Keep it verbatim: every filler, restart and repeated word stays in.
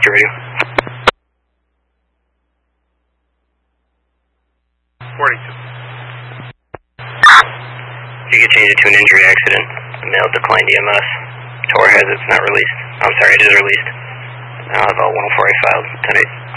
Vector Radio. forty-two. You can change it to an injury accident. Male declined E M S. Tor has it's not released. I'm sorry, it is released. I'll have a one oh four A filed tonight.